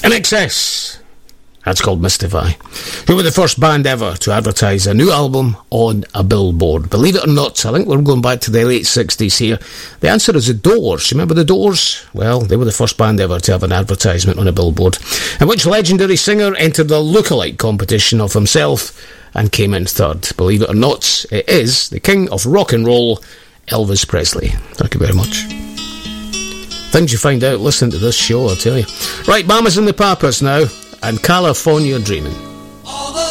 INXS. That's called Mystify. Who were the first band ever to advertise a new album on a billboard? Believe it or not, I think we're going back to the late 60s here. The answer is the Doors. Remember the Doors? Well, they were the first band ever to have an advertisement on a billboard. And which legendary singer entered the lookalike competition of himself and came in third? Believe it or not, it is the king of rock and roll, Elvis Presley. Thank you very much. Things you find out listening to this show, I tell you. Right, Mamas and the Papas now, and California Dreamin'.